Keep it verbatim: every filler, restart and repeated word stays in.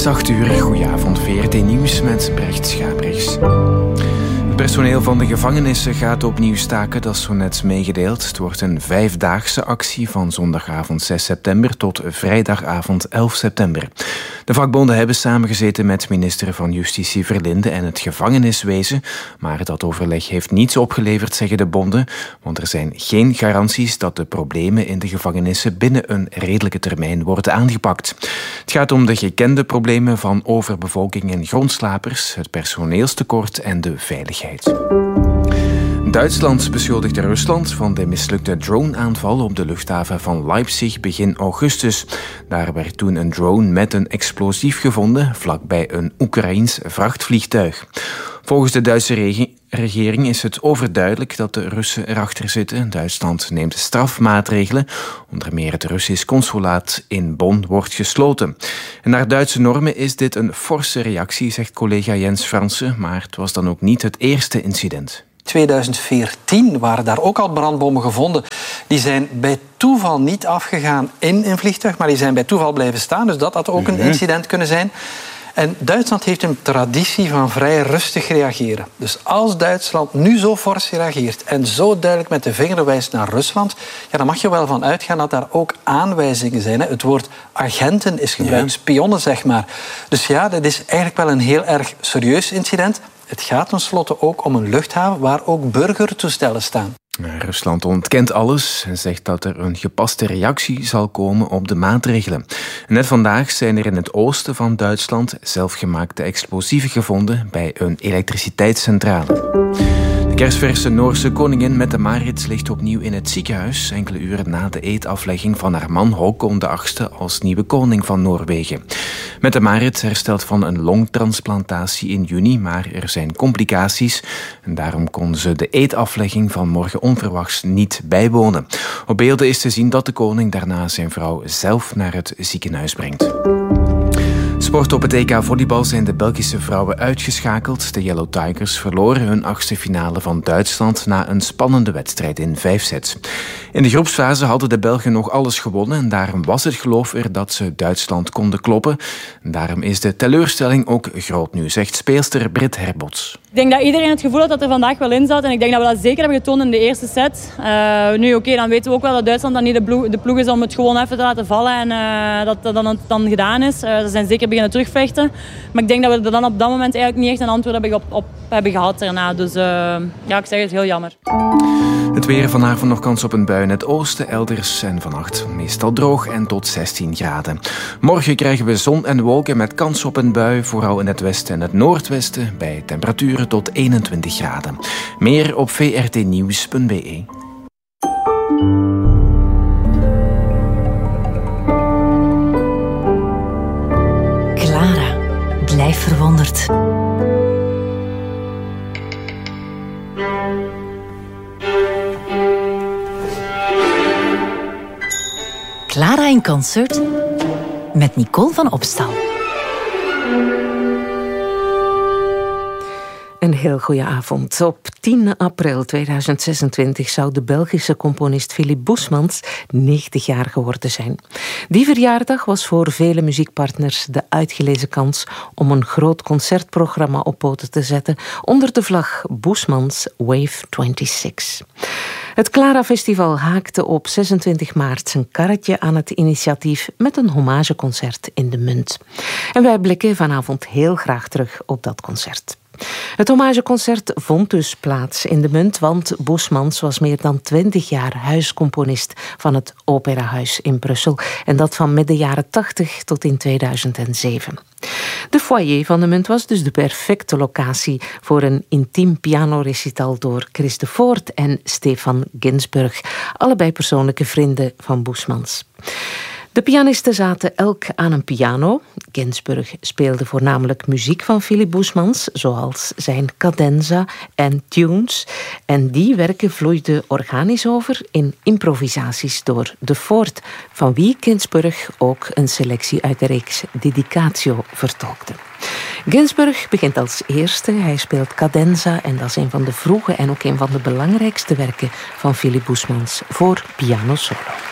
is acht uur. Goedenavond, V R T Nieuws met Brecht Schabrichs. Het personeel van de gevangenissen gaat opnieuw staken, dat is zo net meegedeeld. Het wordt een vijfdaagse actie van zondagavond zes september tot vrijdagavond elf september. De vakbonden hebben samengezeten met minister van Justitie Verlinde en het gevangeniswezen, maar dat overleg heeft niets opgeleverd, zeggen de bonden, want er zijn geen garanties dat de problemen in de gevangenissen binnen een redelijke termijn worden aangepakt. Het gaat om de gekende problemen van overbevolking en grondslapers, het personeelstekort en de veiligheid. Duitsland beschuldigde Rusland van de mislukte drone-aanval op de luchthaven van Leipzig begin augustus. Daar werd toen een drone met een explosief gevonden vlakbij een Oekraïens vrachtvliegtuig. Volgens de Duitse regi- regering is het overduidelijk dat de Russen erachter zitten. Duitsland neemt strafmaatregelen. Onder meer het Russisch consulaat in Bonn wordt gesloten. En naar Duitse normen is dit een forse reactie, zegt collega Jens Fransen. Maar het was dan ook niet het eerste incident. tweeduizend veertien waren daar ook al brandbommen gevonden. Die zijn bij toeval niet afgegaan in een vliegtuig, maar die zijn bij toeval blijven staan. Dus dat had ook een incident kunnen zijn. En Duitsland heeft een traditie van vrij rustig reageren. Dus als Duitsland nu zo fors reageert en zo duidelijk met de vinger wijst naar Rusland, ja, dan mag je wel van uitgaan dat daar ook aanwijzingen zijn. Hè. Het woord agenten is gebruikt, ja. Spionnen zeg maar. Dus ja, dit is eigenlijk wel een heel erg serieus incident. Het gaat tenslotte ook om een luchthaven waar ook burgertoestellen staan. Rusland ontkent alles en zegt dat er een gepaste reactie zal komen op de maatregelen. Net vandaag zijn er in het oosten van Duitsland zelfgemaakte explosieven gevonden bij een elektriciteitscentrale. De kerstverse Noorse koningin Mette-Marit ligt opnieuw in het ziekenhuis, enkele uren na de eedaflegging van haar man Håkon de achtste als nieuwe koning van Noorwegen. Mette-Marit herstelt van een longtransplantatie in juni, maar er zijn complicaties en daarom kon ze de eedaflegging van morgen onverwachts niet bijwonen. Op beelden is te zien dat de koning daarna zijn vrouw zelf naar het ziekenhuis brengt. Sport op het E K volleybal zijn de Belgische vrouwen uitgeschakeld. De Yellow Tigers verloren hun achtste finale van Duitsland na een spannende wedstrijd in vijf sets. In de groepsfase hadden de Belgen nog alles gewonnen en daarom was het geloof er dat ze Duitsland konden kloppen. En daarom is de teleurstelling ook groot nu, zegt speelster Britt Herbots. Ik denk dat iedereen het gevoel had dat er vandaag wel in zat en ik denk dat we dat zeker hebben getoond in de eerste set. Uh, nu oké, okay, dan weten we ook wel dat Duitsland dan niet de ploeg, de ploeg is om het gewoon even te laten vallen en uh, dat dat dan, dan gedaan is. Uh, ze zijn zeker beginnen terugvechten, maar ik denk dat we er dan op dat moment eigenlijk niet echt een antwoord hebben, op, op hebben gehad daarna. Dus uh, ja, ik zeg het, heel jammer. Het weer vanavond nog kans op een bui in het oosten, elders en vannacht meestal droog en tot zestien graden. Morgen krijgen we zon en wolken met kans op een bui, vooral in het westen en het noordwesten, bij temperaturen tot eenentwintig graden. Meer op v r t nieuws punt b e. Clara, blijf verwonderd. Clara in concert met Nicole van Opstal. Een heel goede avond. Op tien april tweeduizend zesentwintig zou de Belgische componist Philippe Boesmans negentig jaar geworden zijn. Die verjaardag was voor vele muziekpartners de uitgelezen kans om een groot concertprogramma op poten te zetten onder de vlag Boesmans Wave zesentwintig. Het Clara Festival haakte op zesentwintig maart zijn karretje aan het initiatief met een hommageconcert in de Munt. En wij blikken vanavond heel graag terug op dat concert. Het hommageconcert vond dus plaats in de Munt, want Boesmans was meer dan twintig jaar huiscomponist van het Operahuis in Brussel. En dat van midden jaren tachtig tot in tweeduizend zeven. De foyer van de Munt was dus de perfecte locatie voor een intiem pianorecital door Chris de Voort en Stefan Ginsburg, allebei persoonlijke vrienden van Boesmans. De pianisten zaten elk aan een piano. Ginsburg speelde voornamelijk muziek van Philippe Boesmans, zoals zijn cadenza en tunes. En die werken vloeiden organisch over in improvisaties door de Voort, van wie Ginsburg ook een selectie uit de reeks Dedicatio vertolkte. Ginsburg begint als eerste. Hij speelt cadenza en dat is een van de vroege en ook een van de belangrijkste werken van Philippe Boesmans voor piano solo.